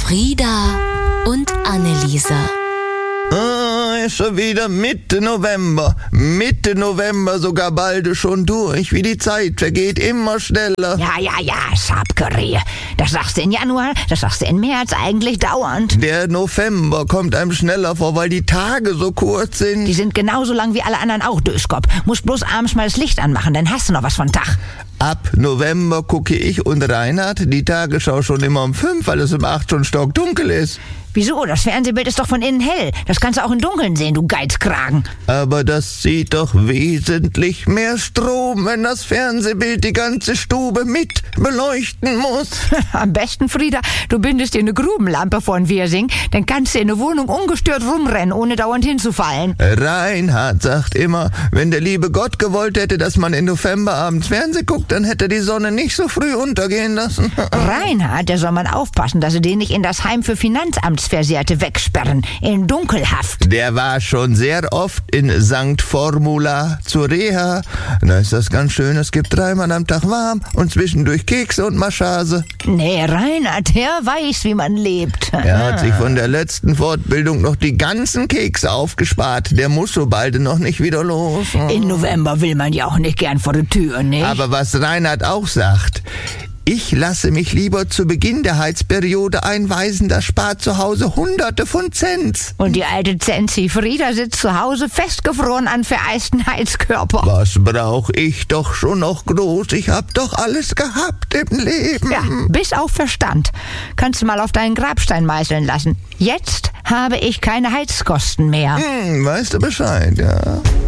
Frieda und Anneliese. Ist schon wieder Mitte November. Mitte November sogar bald schon durch. Wie die Zeit vergeht immer schneller. Ja, Schabkerie. Das sagst du in Januar, das sagst du in März, eigentlich dauernd. Der November kommt einem schneller vor, weil die Tage so kurz sind. Die sind genauso lang wie alle anderen auch, Döskop. Musst bloß abends mal das Licht anmachen, dann hast du noch was von Tag. Ab November gucke ich und Reinhard die Tagesschau schon immer um 5, weil es um 8 schon stockdunkel ist. Wieso? Das Fernsehbild ist doch von innen hell. Das kannst du auch im Dunkeln sehen, du Geizkragen. Aber das zieht doch wesentlich mehr Strom, wenn das Fernsehbild die ganze Stube mit beleuchten muss. Am besten, Frieda, du bindest dir eine Grubenlampe von Wirsing, dann kannst du in der Wohnung ungestört rumrennen, ohne dauernd hinzufallen. Reinhard sagt immer, wenn der liebe Gott gewollt hätte, dass man im November abends Fernsehen guckt, dann hätte die Sonne nicht so früh untergehen lassen. Reinhard, der soll man aufpassen, dass sie den nicht in das Heim für Finanzamtsversehrte wegsperren, in Dunkelhaft. Der war schon sehr oft in St. Formula zur Reha. Da ist das ganz schön, es gibt 3-mal am Tag warm und zwischendurch Kekse und Massage. Nee, Reinhard, der weiß, wie man lebt. Er hat sich von der letzten Fortbildung noch die ganzen Kekse aufgespart. Der muss so bald noch nicht wieder los. Im November will man ja auch nicht gern vor der Tür, nicht? Aber was Reinhard auch sagt, ich lasse mich lieber zu Beginn der Heizperiode einweisen, das spart zu Hause Hunderte von Cents. Und die alte Zenzi Frieda sitzt zu Hause festgefroren an vereisten Heizkörper. Was brauch ich doch schon noch groß? Ich hab doch alles gehabt im Leben. Ja, bis auf Verstand. Kannst du mal auf deinen Grabstein meißeln lassen. Jetzt habe ich keine Heizkosten mehr. Weißt du Bescheid, ja.